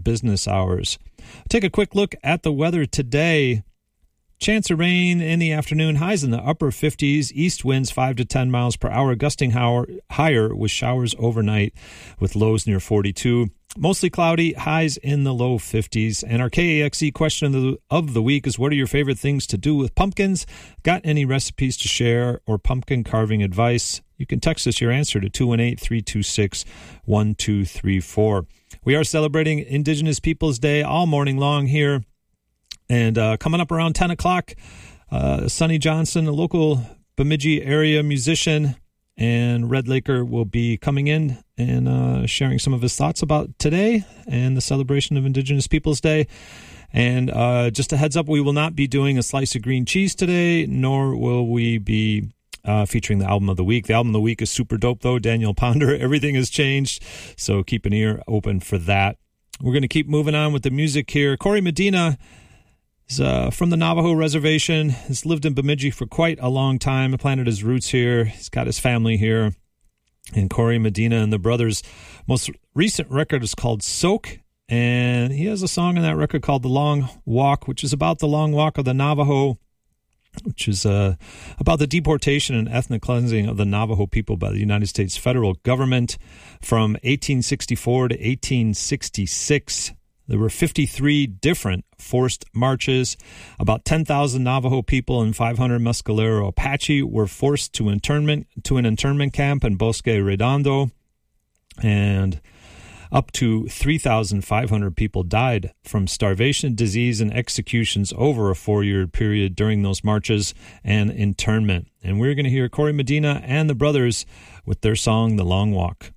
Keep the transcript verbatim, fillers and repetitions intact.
business hours. Take a quick look at the weather today. Chance of rain in the afternoon, highs in the upper fifties, east winds five to ten miles per hour, gusting higher with showers overnight with lows near forty-two. Mostly cloudy, highs in the low fifties. And our K A X E question of the, of the week is, what are your favorite things to do with pumpkins? Got any recipes to share or pumpkin carving advice? You can text us your answer to two one eight, three two six, one two three four. We are celebrating Indigenous Peoples Day all morning long here. And uh, coming up around ten o'clock, uh, Sonny Johnson, a local Bemidji area musician, and Red Laker will be coming in and uh, sharing some of his thoughts about today and the celebration of Indigenous Peoples Day. And uh, just a heads up, we will not be doing a slice of green cheese today, nor will we be uh, featuring the album of the week. The album of the week is super dope, though. Daniel Ponder, everything has changed, so keep an ear open for that. We're going to keep moving on with the music here. Corey Medina is uh, from the Navajo Reservation. Has lived in Bemidji for quite a long time. Planted his roots here. He's got his family here. And Corey Medina and the Brothers' most recent record is called Soak. And he has a song on that record called The Long Walk, which is about the long walk of the Navajo, which is uh, about the deportation and ethnic cleansing of the Navajo people by the United States federal government from eighteen sixty-four to eighteen sixty-six. There were fifty-three different forced marches. About ten thousand Navajo people and five hundred Mescalero Apache were forced to internment to an internment camp in Bosque Redondo, and up to three thousand five hundred people died from starvation, disease, and executions over a four-year period during those marches and internment. And we're going to hear Corey Medina and the Brothers with their song, The Long Walk.